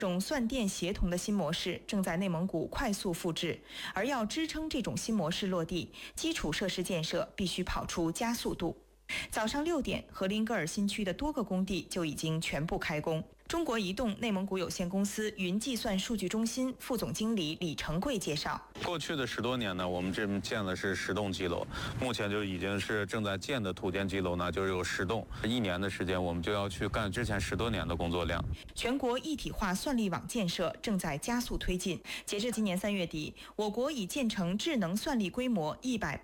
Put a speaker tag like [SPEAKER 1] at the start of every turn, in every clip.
[SPEAKER 1] 这种算电协同的新模式正在内蒙古快速复制，而要支撑这种新模式落地，基础设施建设必须跑出加速度。早上6点，和林格尔新区的多个工地就已经全部开工。中国移动内蒙古有限公司云计算数据中心副总经理李成贵介绍，
[SPEAKER 2] 过去的10多年呢，我们这边建的是10栋基楼，目前就已经是正在建的土建基楼呢，就有10栋。1年的时间，我们就要去干之前10多年的工作量。
[SPEAKER 1] 全国一体化算力网建设正在加速推进。截至今年3月底，我国已建成智能算力规模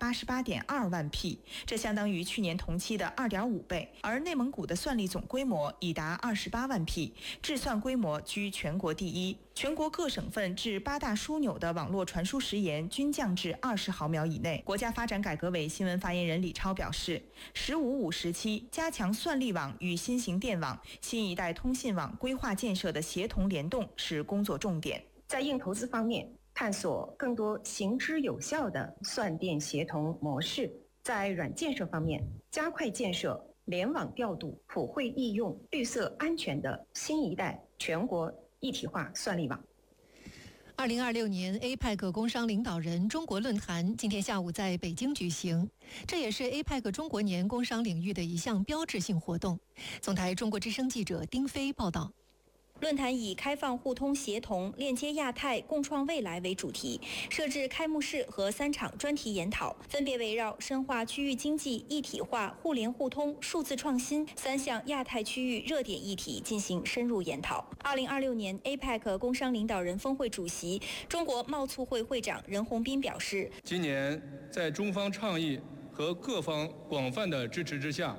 [SPEAKER 1] 188.2万 P， 这相当于去年同期的2.5倍。而内蒙古的算力总规模已达28万 P， 智算规模居全国第一。全国各省份至8大枢纽的网络传输时延均降至20毫秒以内。国家发展改革委新闻发言人李超表示，“15+5”时期加强算力网与新型电网、新一代通信网规划建设的协同联动是工作重点。
[SPEAKER 3] 在硬投资方面，探索更多行之有效的算电协同模式；在软建设方面，加快建设联网调度、普惠易用、绿色安全的新一代全国一体化算力网。
[SPEAKER 4] 2026年 APEC 工商领导人中国论坛今天下午在北京举行，这也是 APEC 中国年工商领域的一项标志性活动。总台中国之声记者丁飞报道。
[SPEAKER 5] 论坛以开放互通协同、链接亚太、共创未来为主题，设置开幕式和3场专题研讨，分别围绕深化区域经济一体化、互联互通、数字创新3项亚太区域热点议题进行深入研讨。2026年 APEC 工商领导人峰会主席、中国贸促会会长任洪斌表示，
[SPEAKER 6] 今年在中方倡议和各方广泛的支持之下，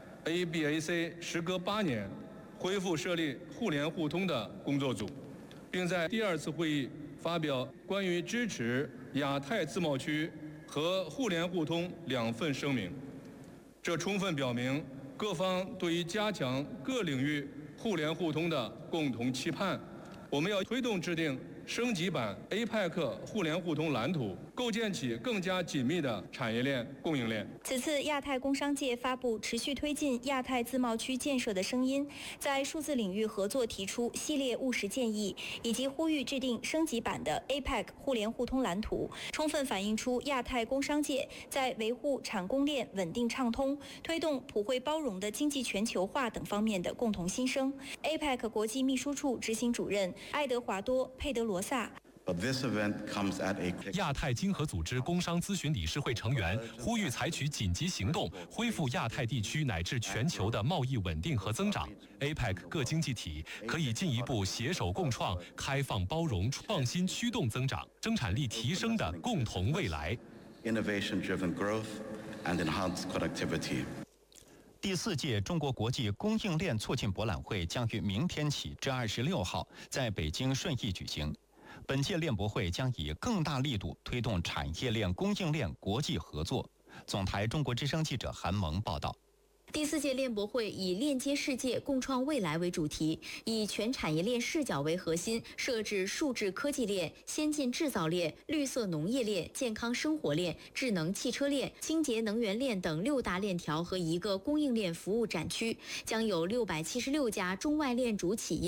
[SPEAKER 6] ABAC 时隔8年恢复设立互联互通的工作组，并在第2次会议发表关于支持亚太自贸区和互联互通2份声明。这充分表明各方对于加强各领域互联互通的共同期盼。我们要推动制定升级版 APEC 互联互通蓝图，构建起更加紧密的产业链、供应链。
[SPEAKER 5] 此次亚太工商界发布持续推进亚太自贸区建设的声音，在数字领域合作提出系列务实建议，以及呼吁制定升级版的 APEC 互联互通蓝图，充分反映出亚太工商界在维护产供链稳定畅通、推动普惠包容的经济全球化等方面的共同心声。APEC 国际秘书处执行主任爱德华多·佩德罗萨。
[SPEAKER 7] 亚太经合组织工商咨询理事会成员呼吁采取紧急行动，恢复亚太地区乃至全球的贸易稳定和增长。APEC 各经济体可以进一步携手共创开放包容、创新驱动增长、生产力提升的共同未来。
[SPEAKER 8] 第4届中国国际供应链促进博览会将于明天起至26号在北京顺义举行。本届链博会将以更大力度推动产业链、供应链国际合作。总台中国之声记者韩萌报道。
[SPEAKER 9] 第4届链博会以链接世界、共创未来为主题，以全产业链视角为核心，设置数字科技链、先进制造链、绿色农业链、健康生活链、智能汽车链、清洁能源链等6大链条和1个供应链服务展区，将有676家中外链主企业